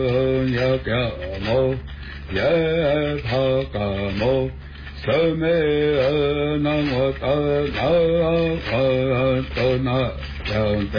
呀表么耶帕嘎么舍美那么达那阿达那样